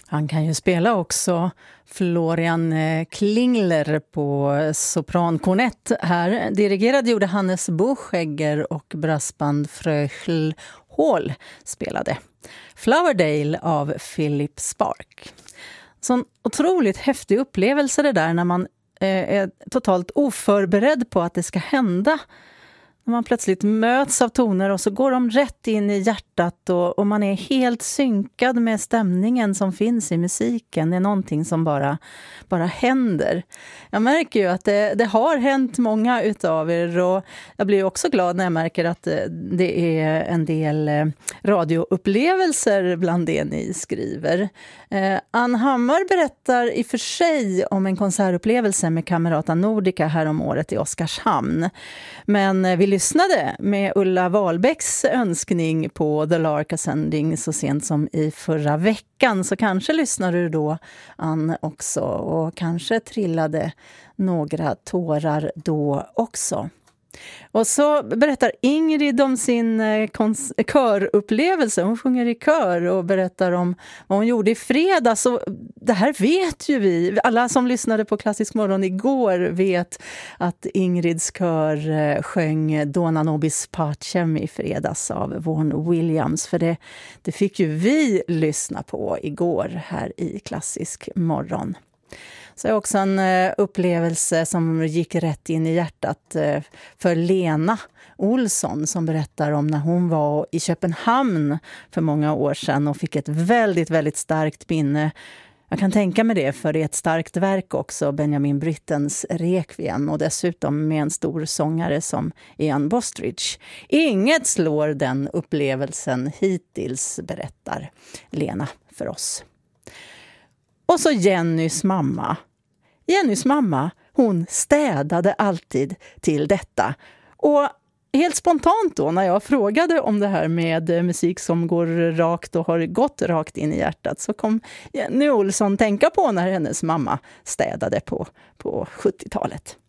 Han kan ju spela också Florian Klingler på soprankornett här. Dirigerad gjorde Hannes Buschegger och brassband Fröchl Hall spelade. Flowerdale av Philip Spark. Sån otroligt häftig upplevelse det där när man är totalt oförberedd på att det ska hända. När man plötsligt möts av toner och så går de rätt in i hjärtat och man är helt synkad med stämningen som finns i musiken. Det är någonting som bara händer. Jag märker ju att det har hänt många utav er och jag blir också glad när jag märker att det är en del radioupplevelser bland det ni skriver. Ann Hammar berättar i och för sig om en konsertupplevelse med Camerata Nordica här om året i Oskarshamn. Men vi lyssnade med Ulla Wahlbäcks önskning på The Lark Ascending så sent som i förra veckan. Så kanske lyssnade du då, Ann, också. Och kanske trillade några tårar då också. Och så berättar Ingrid om sin körupplevelse. Hon sjunger i kör och berättar om vad hon gjorde i fredags. Och det här vet ju vi. Alla som lyssnade på Klassisk morgon igår vet att Ingrids kör sjöng Dona Nobis Pacem i fredags av Vaughan Williams. För det fick ju vi lyssna på igår här i Klassisk morgon. Så är också en upplevelse som gick rätt in i hjärtat för Lena Olsson som berättar om när hon var i Köpenhamn för många år sedan och fick ett väldigt, väldigt starkt minne. Jag kan tänka mig det, för det är ett starkt verk också, Benjamin Bryttens Requiem, och dessutom med en stor sångare som Ian Bostridge. Inget slår den upplevelsen hittills, berättar Lena för oss. Och så Jennys mamma. Jennys mamma, hon städade alltid till detta. Och helt spontant då, när jag frågade om det här med musik som går rakt och har gått rakt in i hjärtat, så kom Jenny Olsson tänka på när hennes mamma städade på 70-talet.